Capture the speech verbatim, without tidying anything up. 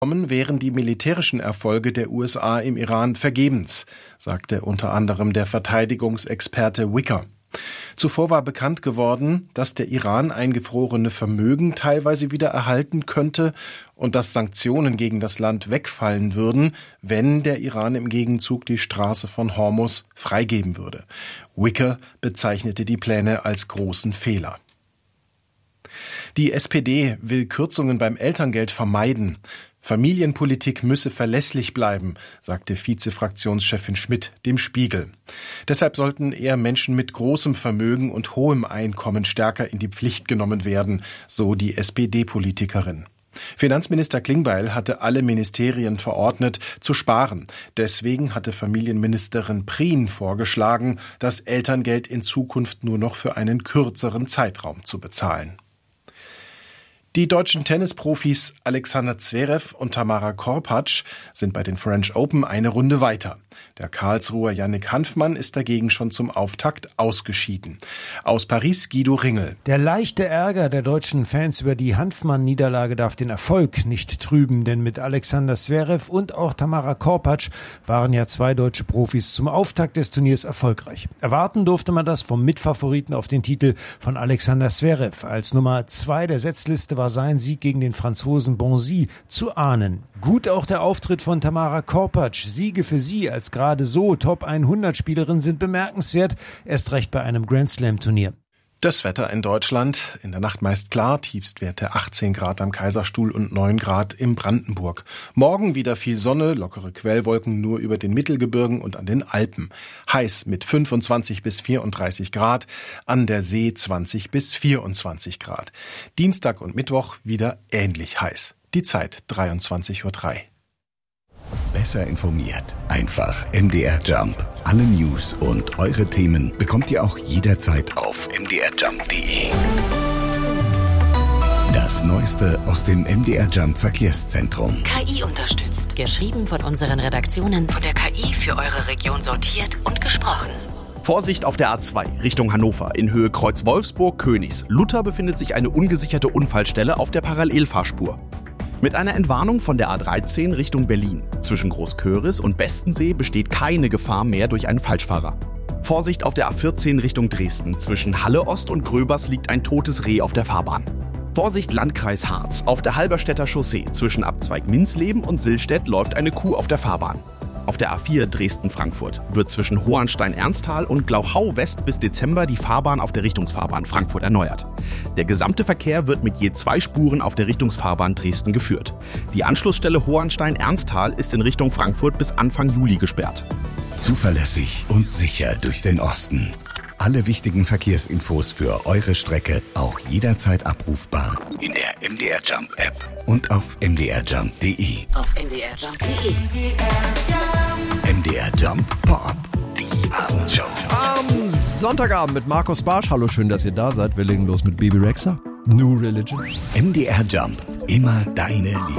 wären die militärischen Erfolge der U S A im Iran vergebens, sagte unter anderem der Verteidigungsexperte Wicker. Zuvor war bekannt geworden, dass der Iran eingefrorene Vermögen teilweise wieder erhalten könnte und dass Sanktionen gegen das Land wegfallen würden, wenn der Iran im Gegenzug die Straße von Hormuz freigeben würde. Wicker bezeichnete die Pläne als großen Fehler. Die S P D will Kürzungen beim Elterngeld vermeiden. Familienpolitik müsse verlässlich bleiben, sagte Vize-Fraktionschefin Schmidt dem Spiegel. Deshalb sollten eher Menschen mit großem Vermögen und hohem Einkommen stärker in die Pflicht genommen werden, so die S P D-Politikerin. Finanzminister Klingbeil hatte alle Ministerien verordnet, zu sparen. Deswegen hatte Familienministerin Prien vorgeschlagen, das Elterngeld in Zukunft nur noch für einen kürzeren Zeitraum zu bezahlen. Die deutschen Tennisprofis Alexander Zverev und Tamara Korpatsch sind bei den French Open eine Runde weiter. Der Karlsruher Yannick Hanfmann ist dagegen schon zum Auftakt ausgeschieden. Aus Paris Guido Ringel. Der leichte Ärger der deutschen Fans über die Hanfmann-Niederlage darf den Erfolg nicht trüben, denn mit Alexander Zverev und auch Tamara Korpatsch waren ja zwei deutsche Profis zum Auftakt des Turniers erfolgreich. Erwarten durfte man das vom Mitfavoriten auf den Titel von Alexander Zverev. Als Nummer zwei der Setzliste war sein Sieg gegen den Franzosen Bonzi zu ahnen. Gut auch der Auftritt von Tamara Korpatsch. Siege für sie als gerade so Top hundert Spielerin sind bemerkenswert, erst recht bei einem Grand-Slam-Turnier. Das Wetter in Deutschland, in der Nacht meist klar, Tiefstwerte achtzehn Grad am Kaiserstuhl und neun Grad im Brandenburg. Morgen wieder viel Sonne, lockere Quellwolken nur über den Mittelgebirgen und an den Alpen. Heiß mit fünfundzwanzig bis vierunddreißig Grad, an der See zwanzig bis vierundzwanzig Grad. Dienstag und Mittwoch wieder ähnlich heiß. Die Zeit dreiundzwanzig Uhr drei. Besser informiert. Einfach M D R Jump. Alle News und eure Themen bekommt ihr auch jederzeit auf m d r jump punkt d e. Das Neueste aus dem M D R Jump Verkehrszentrum. K I unterstützt. Geschrieben von unseren Redaktionen. Von der K I für eure Region sortiert und gesprochen. Vorsicht auf der A zwei Richtung Hannover in Höhe Kreuz Wolfsburg-Königs. Luther befindet sich eine ungesicherte Unfallstelle auf der Parallelfahrspur. Mit einer Entwarnung von der A dreizehn Richtung Berlin. Zwischen Großköris und Bestensee besteht keine Gefahr mehr durch einen Falschfahrer. Vorsicht auf der A vierzehn Richtung Dresden. Zwischen Halle Ost und Gröbers liegt ein totes Reh auf der Fahrbahn. Vorsicht Landkreis Harz. Auf der Halberstädter Chaussee zwischen Abzweig Minsleben und Sillstedt läuft eine Kuh auf der Fahrbahn. Auf der A vier Dresden-Frankfurt wird zwischen Hohenstein-Ernsthal und Glauchau West bis Dezember die Fahrbahn auf der Richtungsfahrbahn Frankfurt erneuert. Der gesamte Verkehr wird mit je zwei Spuren auf der Richtungsfahrbahn Dresden geführt. Die Anschlussstelle Hohenstein-Ernsthal ist in Richtung Frankfurt bis Anfang Juli gesperrt. Zuverlässig und sicher durch den Osten. Alle wichtigen Verkehrsinfos für eure Strecke auch jederzeit abrufbar in der M D R Jump App und auf m d r jump punkt d e. Auf m d r jump punkt d e. M D R Jump Pop-Up, die Abendshow. Am Sonntagabend mit Markus Barsch. Hallo, schön, dass ihr da seid. Wir legen los mit Baby Rexha. New Religion. M D R Jump, immer deine Liebe.